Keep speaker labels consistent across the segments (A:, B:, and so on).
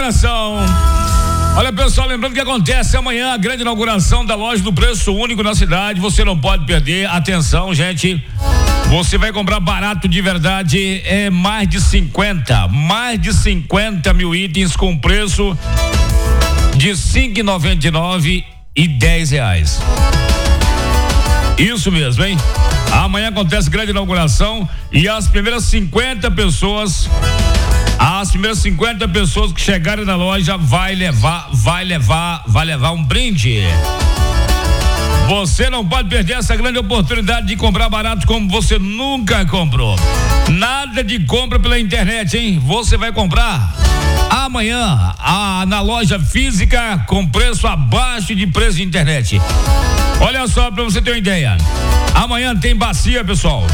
A: inauguração. Olha, pessoal, lembrando que acontece amanhã a grande inauguração da loja do preço único na cidade. Você não pode perder. Atenção, gente. Você vai comprar barato de verdade. É mais de 50 mil itens com preço de R$5,99 e R$10. Isso mesmo, hein? Amanhã acontece grande inauguração e as primeiras 50 pessoas que chegarem na loja vai levar um brinde. Você não pode perder essa grande oportunidade de comprar barato como você nunca comprou. Nada de compra pela internet, hein? Você vai comprar amanhã na loja física com preço abaixo de preço de internet. Olha só, pra você ter uma ideia. Amanhã tem bacia, pessoal.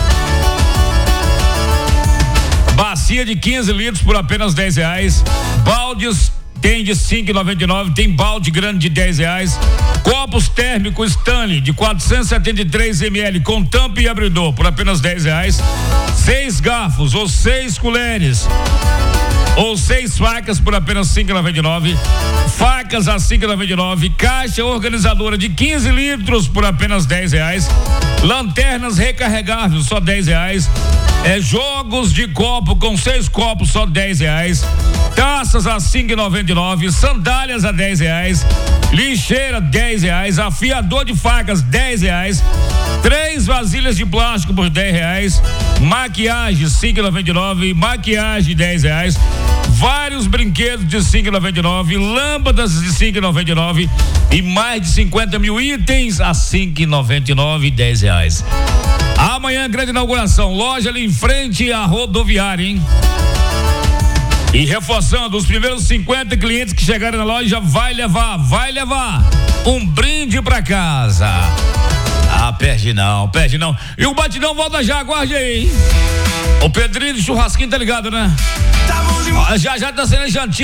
A: Bacia de 15 litros por apenas R$10. Baldes tem de R$5,99. Tem balde grande de R$10. Copos térmicos Stanley de 473 ml com tampa e abridor por apenas R$10. 6 garfos ou 6 colheres ou 6 facas por apenas R$5,99. Facas a R$5,99. Caixa organizadora de 15 litros por apenas R$10. Lanternas recarregáveis só R$10. Jogos de copo com 6 copos só R$10. Taças a R$5,99. Sandálias a R$10. Lixeira R$10. Afiador de facas R$10. 3 vasilhas de plástico por R$10. Maquiagem R$5,99. Maquiagem R$10. Vários brinquedos de R$5,99. Lâmpadas de R$5,99 e mais de 50 mil itens a R$5,99 e R$10. Amanhã, grande inauguração, loja ali em frente à rodoviária, hein? E reforçando, os primeiros 50 clientes que chegarem na loja vai levar um brinde pra casa. Perde não. E o batidão volta já, aguarde aí, hein? O Pedrinho de churrasquinho tá ligado, né? Já tá sendo jantinha.